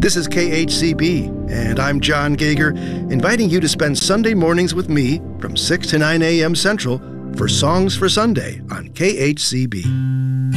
This is KHCB, and I'm John Gager, inviting you to spend Sunday mornings with me from 6 to 9 a.m. Central for Songs for Sunday on KHCB.